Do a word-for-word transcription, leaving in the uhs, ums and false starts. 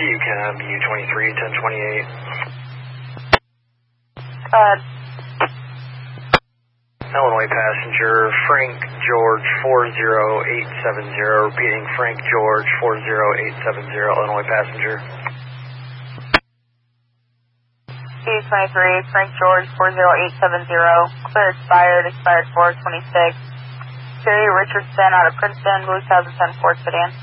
you can B U twenty-three, ten twenty-eight. Uh, Illinois passenger, Frank George four zero eight seven zero, repeating Frank George four zero eight seven zero, Illinois passenger. B U twenty-three, Frank George four zero eight seven zero, clear expired, expired four twenty-six. Terry Richardson out of Princeton, Blue thousand ten Ford Sedan.